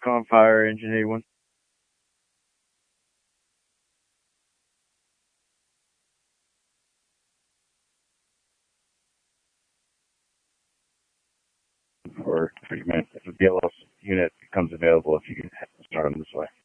Com Fire Engine 81. For 3 minutes. If the BLS unit becomes available, if you can start them this way.